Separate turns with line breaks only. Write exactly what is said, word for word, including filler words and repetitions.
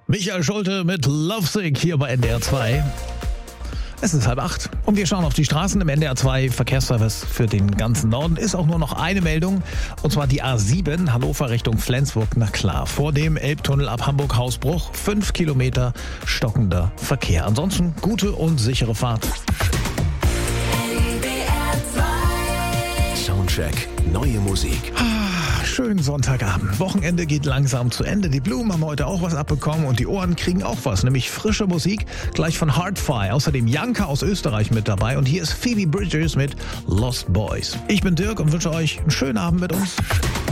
Michael Schulte mit Lovesick hier bei N D R zwei. Es ist halb acht und wir schauen auf die Straßen. Im N D R zwei Verkehrsservice für den ganzen Norden ist auch nur noch eine Meldung, und zwar die A sieben, Hannover Richtung Flensburg. Na klar, vor dem Elbtunnel ab Hamburg-Hausbruch, fünf Kilometer stockender Verkehr. Ansonsten gute und sichere Fahrt.
Soundcheck, neue Musik.
Ah, schönen Sonntagabend. Wochenende geht langsam zu Ende. Die Blumen haben heute auch was abbekommen und die Ohren kriegen auch was, nämlich frische Musik, gleich von Hardfire. Außerdem Janka aus Österreich mit dabei und hier ist Phoebe Bridgers mit Lost Boys. Ich bin Dirk und wünsche euch einen schönen Abend mit uns.